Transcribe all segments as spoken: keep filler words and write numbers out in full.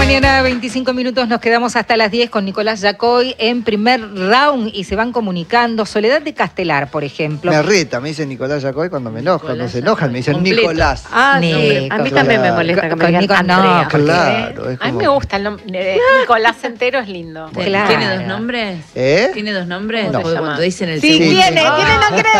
mañana, veinticinco minutos, nos quedamos hasta las diez con Nicolás Yacoy en primer round y se van comunicando. Soledad de Castelar, por ejemplo. Me reta, me dicen Nicolás Yacoy cuando me enojo, cuando se enojan me dicen completo. Nicolás. Ah, Nico, sí. A mí claro. también me molesta que me digan Nico, no, Andrea. Claro, es A mí como... me gusta el nombre. Nicolás entero es lindo. Claro. ¿Tiene dos nombres? ¿Eh? ¿Tiene dos nombres? No. Porque cuando dicen el Sí, segundo. tiene, tiene, no quiere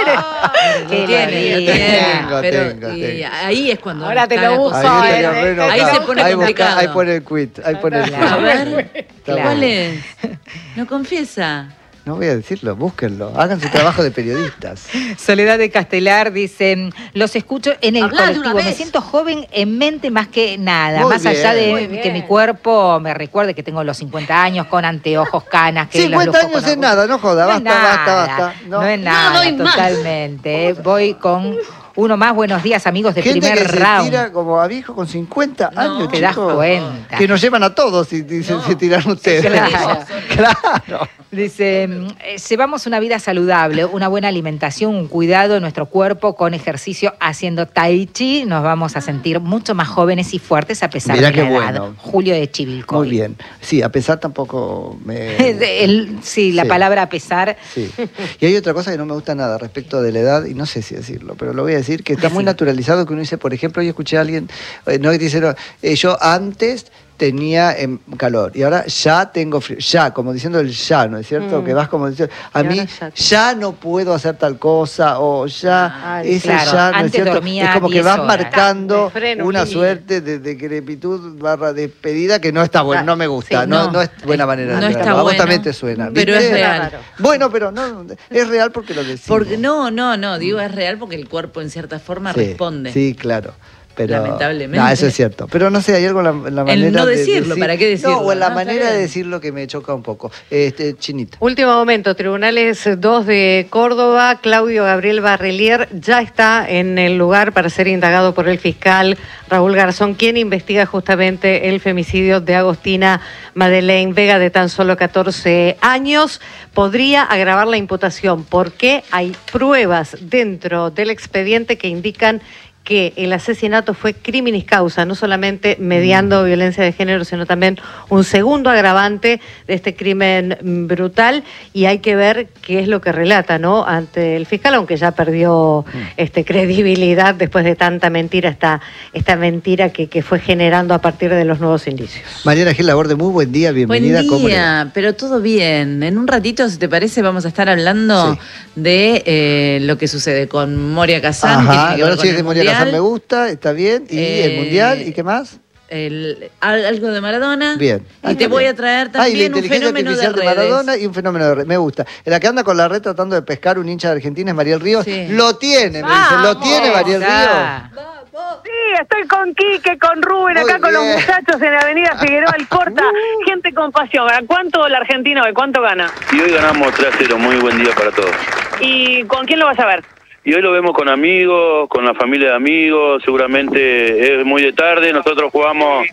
decir. Tiene, Tiene, tiene. tengo, Pero tengo, y tengo. ahí es cuando. Ahora te está lo la uso, cosa. Ahí, eh, estaría re eh, enojado. ahí se pone ahí, complicado. busca- ahí pone el quit, ahí pone el A quit. ver, Claro. ¿cuál es? No confiesa. No voy a decirlo, búsquenlo, hagan su trabajo de periodistas. Soledad de Castelar dice, los escucho en el Hablá de una colectivo, me vez. siento joven en mente más que nada, Muy más allá bien, de muy que bien. mi cuerpo me recuerde que tengo los cincuenta años con anteojos, canas, que los cincuenta luzco años con es nada, no joda, No es basta, basta, nada, basta. No, No, es No nada, doy más. totalmente. eh. Voy con uno más, buenos días amigos de gente primer que round. se tira como a viejo con cincuenta No, años, te das chicos, cuenta. que nos llevan a todos y, y se- No. se tiran ustedes. Claro. Claro. Dice, eh, llevamos una vida saludable, una buena alimentación, un cuidado de nuestro cuerpo con ejercicio haciendo tai chi. Nos vamos a sentir mucho más jóvenes y fuertes a pesar Mirá de qué la edad. bueno. Julio de Chivilcoy. Muy bien. Sí, a pesar tampoco me... De- el- sí, la Sí. palabra a pesar. Sí. Y hay otra cosa que no me gusta nada respecto de la edad, y no sé si decirlo, pero lo voy a decir, que está muy naturalizado que uno dice, por ejemplo, yo escuché a alguien, eh, no, que dice, no, eh, yo antes tenía em, calor y ahora ya tengo frío, ya, como diciendo el ya, ¿no es cierto? Mm. Que vas como diciendo, a Y mí ahora ya. ya no puedo hacer tal cosa, o ya, Ay, ese claro, ya, ¿no es antes cierto? dormía Es como que diez vas horas. marcando Me freno, una Gili. suerte de decrepitud barra despedida que no está bueno, no me gusta, Sí, no, no. no es buena manera No de está hacerlo. A vos bueno, también te suena. pero ¿viste? es real. Claro. Bueno, pero no, es real porque lo decimos. Porque no, no, no, digo es real porque el cuerpo en cierta forma Sí, responde. Sí, claro. Pero, Lamentablemente. No, eso es cierto. Pero no sé, hay algo en la, en la manera no de decirlo, decir- ¿para qué decirlo? No, o en la No, está manera de bien. decirlo que me choca un poco. Este, Chinita. Último momento, Tribunales dos de Córdoba, Claudio Gabriel Barrelier ya está en el lugar para ser indagado por el fiscal Raúl Garzón, quien investiga justamente el femicidio de Agostina Madeleine Vega, de tan solo catorce años. Podría agravar la imputación porque hay pruebas dentro del expediente que indican que el asesinato fue criminis causa, no solamente mediando violencia de género, sino también un segundo agravante de este crimen mm, brutal, y hay que ver qué es lo que relata, ¿no?, ante el fiscal, aunque ya perdió este, credibilidad después de tanta mentira, esta, esta mentira que, que fue generando a partir de los nuevos indicios. Mariana Gil Laborde, muy buen día, bienvenida. Buen ¿Cómo le va? día, pero todo bien. En un ratito, si te parece, vamos a estar hablando Sí. de eh, lo que sucede con Moria Kazan. que Ajá, tiene que ver la con noche el de Moria Mundial, Kazan me gusta, está bien. ¿Y Eh, el Mundial? ¿Y qué más? el- al- algo de Maradona. Bien. Y Ah, te está voy bien. a traer Ah, y la también un inteligencia fenómeno de artificial de, redes. Maradona y un fenómeno de red. Me gusta. La que anda con la red tratando de pescar un hincha de Argentina es Mariel Ríos. Sí. Lo tiene, me dice. Lo Vamos. tiene Mariel Ríos. Ah, Sí, estoy con Quique, con Rubén, Muy acá con los bien. muchachos en la avenida Figueroa Alcorta. Gente con pasión. ¿A cuánto la Argentina hoy? ¿Cuánto gana? Y hoy ganamos tres a cero, muy buen día para todos. ¿Y con quién lo vas a ver? Y hoy lo vemos con amigos, con la familia de amigos, seguramente es muy de tarde, nosotros jugamos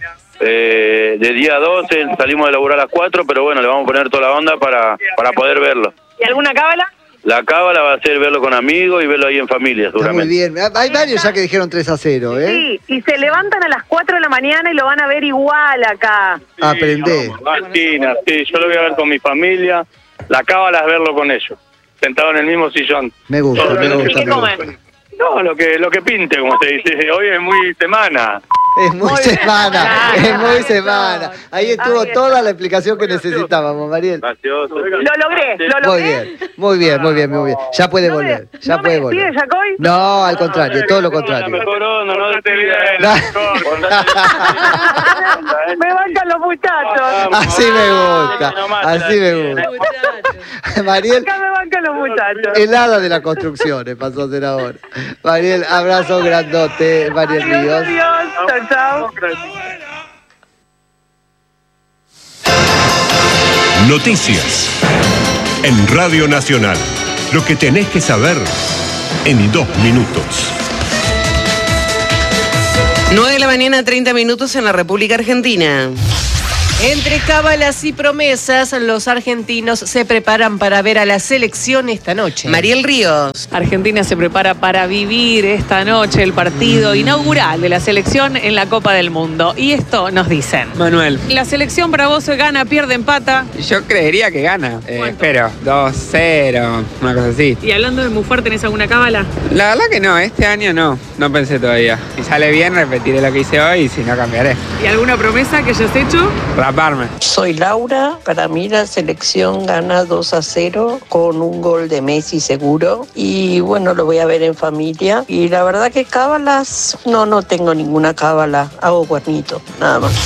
eh, de día a doce, salimos de laburar a las cuatro, pero bueno, le vamos a poner toda la onda para, para poder verlo. ¿Y alguna cábala? La cábala va a ser verlo con amigos y verlo ahí en familia, Está muy seguramente. bien. Hay varios ya que dijeron tres a cero, ¿eh? Sí, y se levantan a las cuatro de la mañana y lo van a ver igual acá. Aprendé. Argentina, sí, yo lo voy a ver con mi familia, la cábala es verlo con ellos, sentado en el mismo sillón. Me gusta, Todo me lo ¿Y gusta, qué me gusta. comen? No, lo que lo que pinte, como se dice, hoy es muy semana. Es muy, Muy bien. semana, Claro, es muy ahí semana. está. Ahí estuvo Ahí está. toda la explicación que necesitábamos, Mariel. Gracioso. Lo logré, lo Muy logré. bien, muy bien, muy bien, muy bien. Ya puede ¿No me- volver, ya no puede me volver. despides, Jacoy? No, al contrario, todo lo La contrario. mejor onda, no te Me bancan los muchachos. Así me gusta, así me gusta. Mariel, Acá me bancan los muchachos. el hada de las construcciones pasó a ser ahora. Mariel, abrazo grandote, Mariel Adiós, Ríos. adiós. Chao, chao. Noticias en Radio Nacional. Lo que tenés que saber en dos minutos. nueve de la mañana, treinta minutos en la República Argentina. Entre cábalas y promesas, los argentinos se preparan para ver a la selección esta noche. Mariel Ríos. Argentina se prepara para vivir esta noche el partido inaugural de la selección en la Copa del Mundo. Y esto nos dicen. Manuel. La selección para vos gana, pierde, empata. Yo creería que gana. Eh, espero. dos cero, una cosa así. Y hablando de Mufar, ¿tenés alguna cábala? La verdad que no, este año no. No pensé todavía. Si sale bien, repetiré lo que hice hoy y si no, cambiaré. ¿Y alguna promesa que hayas hecho? Raparme. Soy Laura, para mí la selección gana dos a cero con un gol de Messi seguro y bueno, lo voy a ver en familia y la verdad que cábalas, no, no tengo ninguna cábala, hago cuernito, nada más.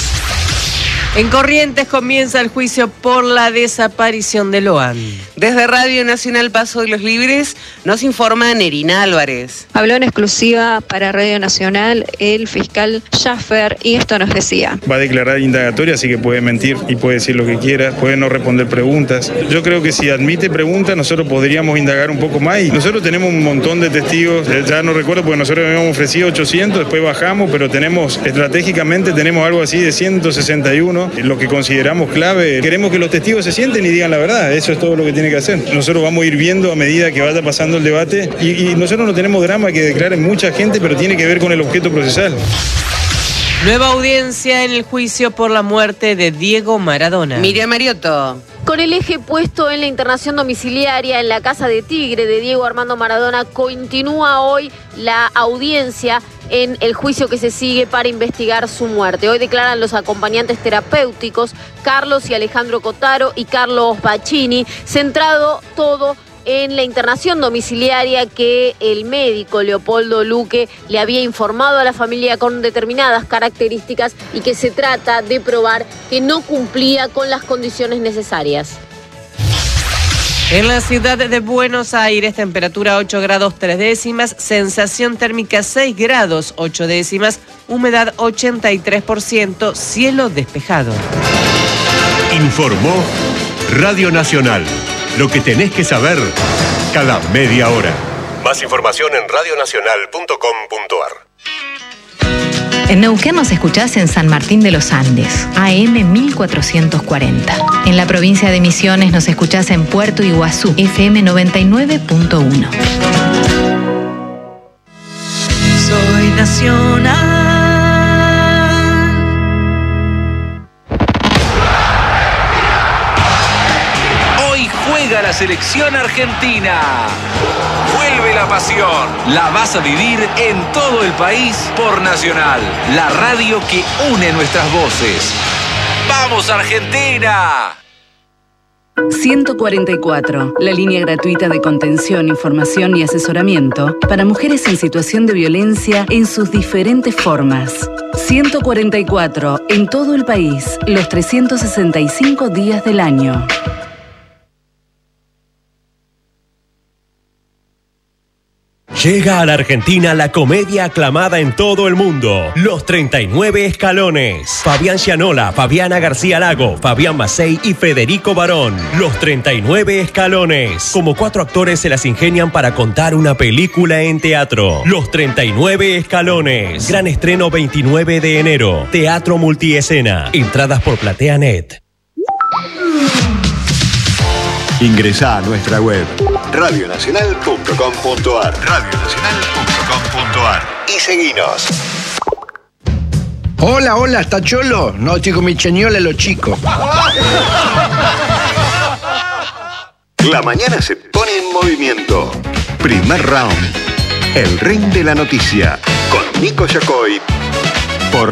En Corrientes comienza el juicio por la desaparición de Loan. Desde Radio Nacional Paso de los Libres nos informa Nerina Álvarez. Habló en exclusiva para Radio Nacional el fiscal Schaffer y esto nos decía. Va a declarar indagatoria, así que puede mentir y puede decir lo que quiera, puede no responder preguntas. Yo creo que si admite preguntas nosotros podríamos indagar un poco más y nosotros tenemos un montón de testigos, ya no recuerdo porque nosotros habíamos ofrecido ochocientos, después bajamos, pero tenemos estratégicamente tenemos algo así de ciento sesenta y uno. Lo que consideramos clave, queremos que los testigos se sienten y digan la verdad, eso es todo lo que tiene que hacer. Nosotros vamos a ir viendo a medida que vaya pasando el debate y, y nosotros no tenemos drama que declaren mucha gente, pero tiene que ver con el objeto procesal. Nueva audiencia en el juicio por la muerte de Diego Maradona. Miriam Mariotto. Con el eje puesto en la internación domiciliaria en la Casa de Tigre de Diego Armando Maradona, continúa hoy la audiencia en el juicio que se sigue para investigar su muerte. Hoy declaran los acompañantes terapéuticos Carlos y Alejandro Cotaro y Carlos Bacchini, centrado todo en la internación domiciliaria que el médico Leopoldo Luque le había informado a la familia con determinadas características y que se trata de probar que no cumplía con las condiciones necesarias. En la ciudad de Buenos Aires, temperatura ocho grados tres décimas, sensación térmica seis grados ocho décimas, humedad ochenta y tres por ciento, cielo despejado. Informó Radio Nacional. Lo que tenés que saber cada media hora. Más información en radio nacional punto com punto ar. En Neuquén nos escuchás en San Martín de los Andes, A M mil cuatrocientos cuarenta. En la provincia de Misiones nos escuchás en Puerto Iguazú, F M noventa y nueve punto uno. Soy nacional. Juega la selección argentina. Vuelve la pasión. La vas a vivir en todo el país por Nacional, la radio que une nuestras voces. ¡Vamos, Argentina! ciento cuarenta y cuatro, la línea gratuita de contención, información y asesoramiento para mujeres en situación de violencia en sus diferentes formas. ciento cuarenta y cuatro, en todo el país, los trescientos sesenta y cinco días del año. Llega a la Argentina la comedia aclamada en todo el mundo, Los treinta y nueve Escalones. Fabián Gianola, Fabiana García Lago, Fabián Macei y Federico Barón. Los treinta y nueve Escalones. Como cuatro actores se las ingenian para contar una película en teatro. Los treinta y nueve Escalones. Gran estreno veintinueve de enero. Teatro Multiescena. Entradas por PlateaNet. Ingresá a nuestra web radio nacional punto com punto ar radio nacional punto com punto ar y seguinos. Hola, hola, ¿está Cholo? No, estoy con mi cheñola los chicos. La mañana se pone en movimiento. Primer round. El ring de la noticia. Con Nico Yacoy